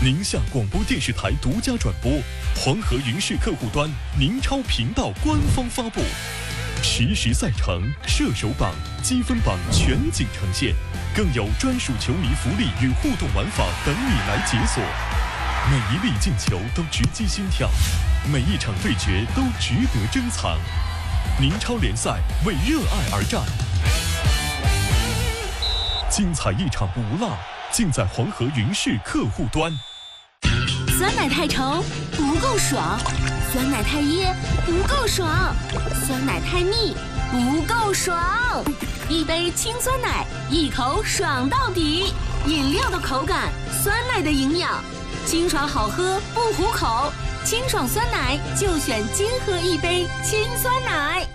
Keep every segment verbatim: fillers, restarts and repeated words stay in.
宁夏广播电视台独家转播，黄河云视客户端宁超频道官方发布，实时赛程、射手榜、积分榜全景呈现，更有专属球迷福利与互动玩法等你来解锁。每一粒进球都直击心跳，每一场对决都值得珍藏。宁超联赛为热爱而战，精彩一场不落，尽在黄河云视客户端。 酸奶太稠不够爽，酸奶太噎不够爽，酸奶太腻不够爽。一杯清酸奶，一口爽到底。饮料的口感，酸奶的营养，清爽好喝不糊口。清爽酸奶就选金河一杯清酸奶。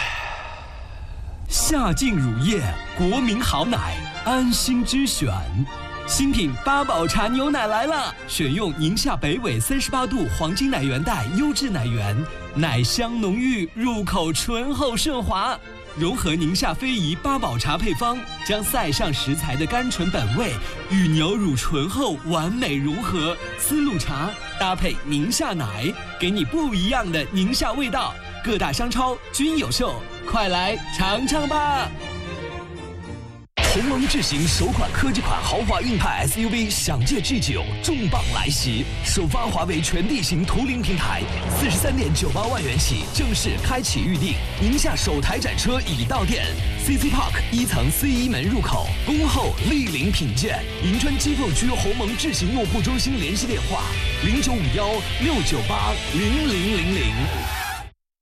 夏劲乳业，国民好奶，安心之选。新品八宝茶牛奶来了，选用宁夏北纬三十八度黄金奶源带优质奶源，奶香浓郁，入口醇厚顺滑。融合宁夏非遗八宝茶配方，将塞上食材的甘醇本味与牛乳醇厚完美融合。丝路茶搭配宁夏奶，给你不一样的宁夏味道。各大商超均有售，快来尝尝吧！鸿蒙智行首款科技款豪华硬派 S U V 享界 G 九重磅来袭，首发华为全地形图灵平台，四十三点九八万元起正式开启预定。宁夏首台展车已到店 ，C C Park 一层 C 一门入口，恭候莅临品鉴。银川机凤区鸿蒙智行用户中心联系电话：零九五幺六九八零零零零。